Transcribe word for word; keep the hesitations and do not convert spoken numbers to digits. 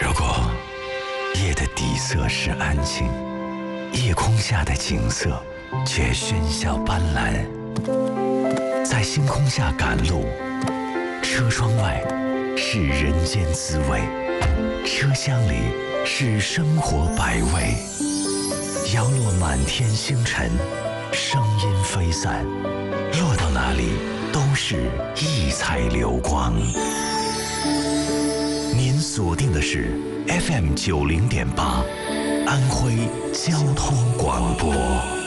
如果夜的底色是安静，夜空下的景色却喧嚣斑斓，在星空下赶路，车窗外是人间滋味，车厢里是生活百味。摇落满天星辰，声音飞散，落到哪里都是异彩流光。您锁定的是 F M 九零点八，安徽交通广播。